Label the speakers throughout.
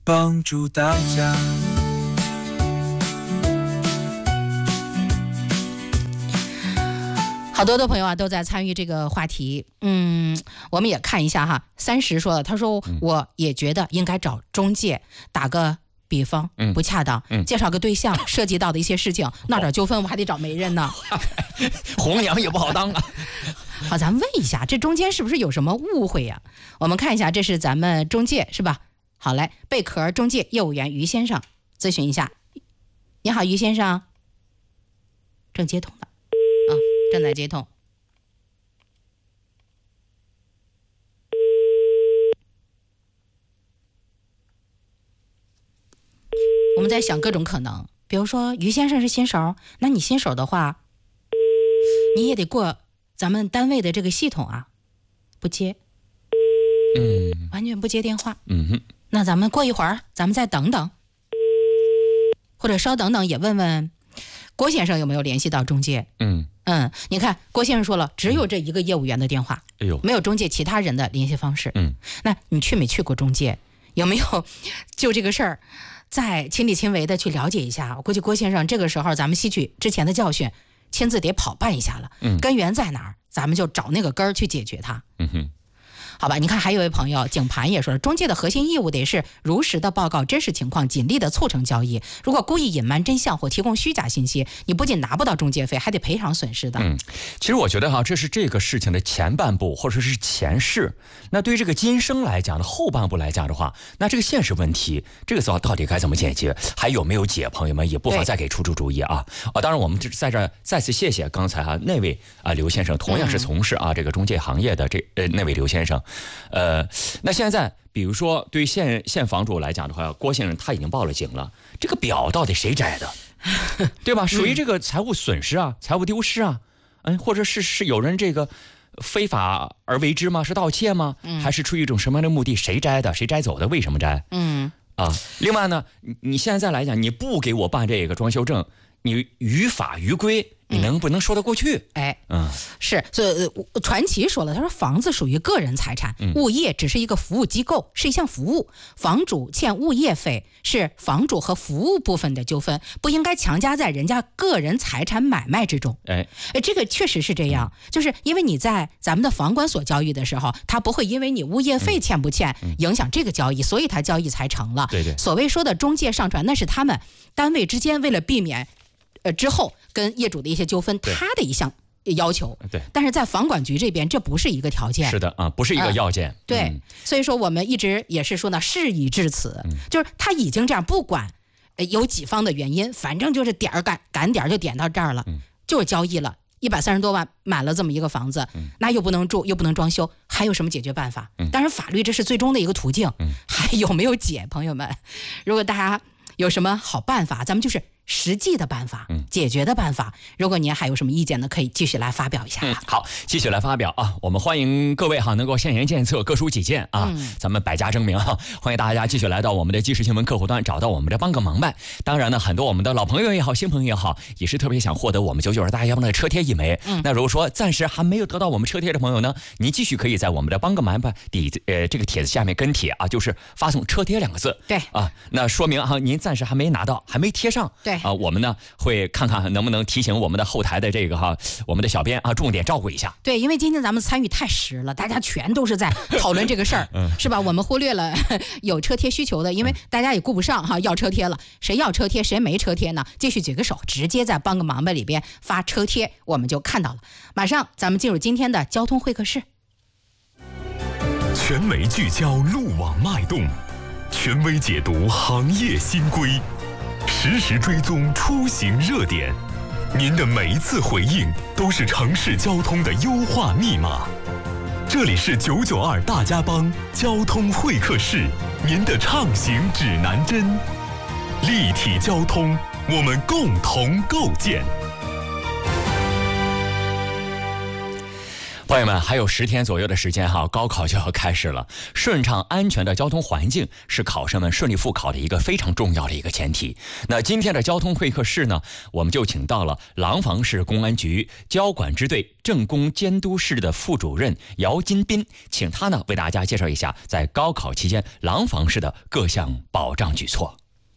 Speaker 1: 帮助大家。
Speaker 2: 好多的朋友啊都在参与这个话题，我们也看一下哈。30说了，他说我也觉得应该找中介，打个比方，不恰当，介绍个对象，涉及到的一些事情，闹点纠纷我还得找媒人呢，
Speaker 3: 红娘也不好当啊。
Speaker 2: 好，咱们问一下，这中间是不是有什么误会呀？我们看一下，这是咱们中介是吧？好嘞，贝壳中介业务员于先生咨询一下。你好，于先生，正接通了啊，正在接通。我们在想各种可能，比如说于先生是新手，那你新手的话，你也得过咱们单位的这个系统啊，不接，完全不接电话，那咱们过一会儿，咱们再等等，或者稍等等，也问问郭先生有没有联系到中介。你看郭先生说了，只有这一个业务员的电话，没有中介其他人的联系方式。那你去没去过中介？有没有就这个事儿再亲力亲为的去了解一下？我估计郭先生这个时候咱们吸取之前的教训，亲自得跑办一下了。根源在哪儿？咱们就找那个根儿去解决它。好吧，你看还有一位朋友景盘也说了，中介的核心义务得是如实的报告真实情况，尽力的促成交易。如果故意隐瞒真相或提供虚假信息，你不仅拿不到中介费，还得赔偿损失的。
Speaker 3: 其实我觉得哈，这是这个事情的前半部或者是前世。那对于这个今生来讲的后半部来讲的话，那这个现实问题，这个到底该怎么解决，还有没有解？朋友们也不妨再给出主意啊！当然我们在这再次谢谢刚才那位刘先生，同样是从事这个中介行业的那位刘先生。那现在比如说对于现房主来讲的话，郭先生他已经报了警了，这个表到底谁摘的，对吧？属于这个财务损失啊，财务丢失啊，或者是有人这个非法而为之吗？是盗窃吗？还是出于一种什么样的目的？谁摘的？谁摘走的？为什么摘？另外呢，你现在来讲，你不给我办这个装修证，你于法于规，你能不能说得过去？
Speaker 2: 是，所以传奇说了，他说房子属于个人财产，物业只是一个服务机构，是一项服务，房主欠物业费是房主和服务部分的纠纷，不应该强加在人家个人财产买卖之中。这个确实是这样，就是因为你在咱们的房管所交易的时候，他不会因为你物业费欠不欠影响这个交易，所以他交易才成了。
Speaker 3: 对，
Speaker 2: 所谓说的中介上传，那是他们单位之间为了避免之后跟业主的一些纠纷，他的一项要求。但是在房管局这边，这不是一个条件。
Speaker 3: 是的不是一个要件。
Speaker 2: 对，所以说我们一直也是说呢，事已至此，就是他已经这样，不管有几方的原因，反正就是点儿赶点儿就点到这儿了，就是交易了130多万买了这么一个房子，那又不能住又不能装修，还有什么解决办法？当然法律这是最终的一个途径，还有没有解？朋友们，如果大家有什么好办法，咱们就是实际的办法，解决的办法。如果您还有什么意见呢，可以继续来发表一下。
Speaker 3: 好，继续来发表啊！我们欢迎各位能够现言献策，各抒己见啊！咱们百家争鸣欢迎大家继续来到我们的即时新闻客户端，找到我们的帮个忙呗。当然呢，很多我们的老朋友也好，新朋友也好，也是特别想获得我们992大家帮的车贴一枚。那如果说暂时还没有得到我们车贴的朋友呢，您继续可以在我们的帮个忙吧这个帖子下面跟帖啊，就是发送车贴2个字。
Speaker 2: 对
Speaker 3: 那说明您暂时还没拿到，还没贴上。
Speaker 2: 对
Speaker 3: 我们呢会看看能不能提醒我们的后台的这个我们的小编重点照顾一下。
Speaker 2: 对，因为今天咱们参与太实了，大家全都是在讨论这个事儿，是吧？我们忽略了有车贴需求的，因为大家也顾不上要车贴了，谁要车贴谁没车贴呢？继续举个手，直接在帮个忙吧里边发车贴，我们就看到了。马上咱们进入今天的交通会客室，
Speaker 4: 全媒聚焦路网脉动，权威解读行业新规，实时追踪出行热点，您的每一次回应都是城市交通的优化密码。这里是992大家帮交通会客室，您的畅行指南针。立体交通，我们共同构建。
Speaker 3: 朋友们，还有10天左右的时间哈，高考就要开始了。顺畅安全的交通环境是考生们顺利复考的一个非常重要的一个前提。那今天的交通会客室呢，我们就请到了廊坊市公安局交管支队政工监督室的副主任姚金斌，请他呢为大家介绍一下在高考期间廊坊市的各项保障举措。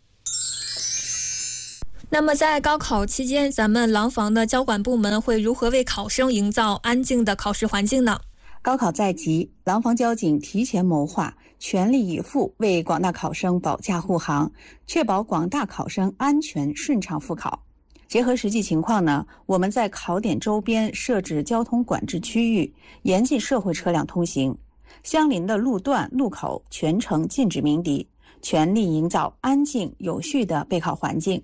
Speaker 1: 那么在高考期间，咱们廊坊的交管部门会如何为考生营造安静的考试环境呢？
Speaker 5: 高考在即，廊坊交警提前谋划，全力以赴为广大考生保驾护航，确保广大考生安全顺畅复考。结合实际情况呢，我们在考点周边设置交通管制区域，严禁社会车辆通行，相邻的路段路口全程禁止鸣笛，全力营造安静有序的备考环境。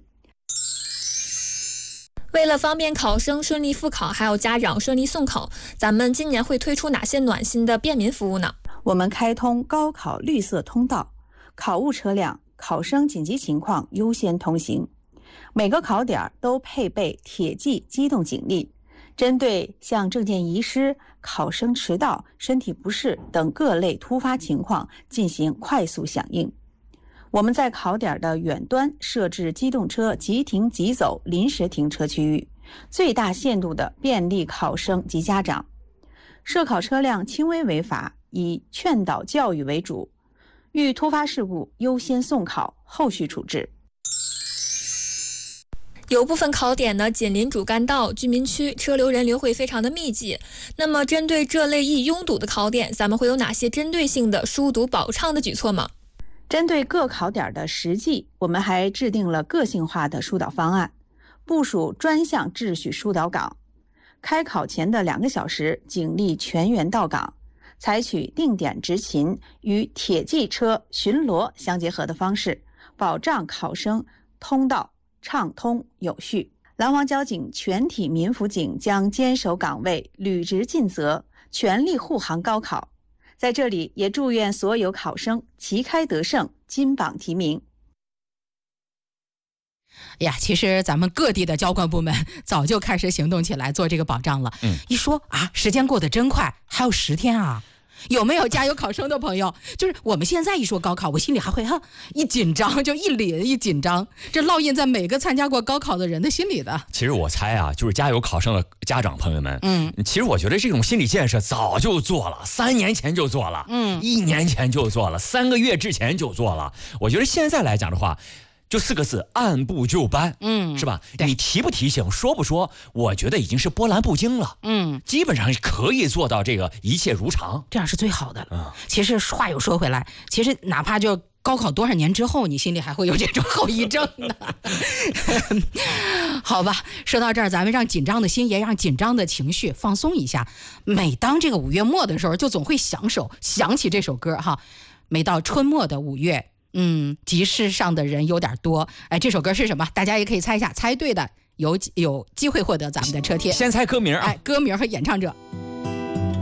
Speaker 1: 为了方便考生顺利复考，还有家长顺利送考，咱们今年会推出哪些暖心的便民服务呢？
Speaker 5: 我们开通高考绿色通道，考务车辆、考生紧急情况优先通行。每个考点都配备铁骑机动警力，针对像证件遗失、考生迟到、身体不适等各类突发情况进行快速响应。我们在考点的远端设置机动车即停即走临时停车区域，最大限度地便利考生及家长。涉考车辆轻微违法，以劝导教育为主，遇突发事故优先送考，后续处置。
Speaker 1: 有部分考点呢紧邻主干道、居民区，车流人流会非常的密集。那么针对这类易拥堵的考点，咱们会有哪些针对性的疏堵保畅的举措吗？
Speaker 5: 针对各考点的实际，我们还制定了个性化的疏导方案，部署专项秩序疏导岗。开考前的2个小时，警力全员到岗，采取定点执勤与铁骑车巡逻相结合的方式，保障考生通道畅通有序。廊坊交警全体民辅警将坚守岗位，履职尽责，全力护航高考。在这里也祝愿所有考生旗开得胜，金榜题名。
Speaker 2: 呀，其实咱们各地的交管部门早就开始行动起来做这个保障了。一说啊，时间过得真快，还有10天啊。有没有加油考生的朋友？就是我们现在一说高考，我心里还会一紧张，就一凛一紧张，这烙印在每个参加过高考的人的心里的。
Speaker 3: 其实我猜啊，就是加油考生的家长朋友们，其实我觉得这种心理建设早就做了，3年前就做了，1年前就做了，3个月之前就做了。我觉得现在来讲的话，就4个字，按部就班，是吧？你提不提醒，说不说，我觉得已经是波澜不惊了，基本上可以做到这个一切如常，
Speaker 2: 这样是最好的了。其实话又说回来，其实哪怕就高考多少年之后，你心里还会有这种后遗症的。好吧，说到这儿，咱们让紧张的心也让紧张的情绪放松一下。每当这个5月末的时候，就总会想起这首歌哈。每到春末的5月。集市上的人有点多。哎，这首歌是什么？大家也可以猜一下，猜对的有机会获得咱们的车贴。
Speaker 3: 先猜歌名啊！
Speaker 2: 哎，歌名和演唱者。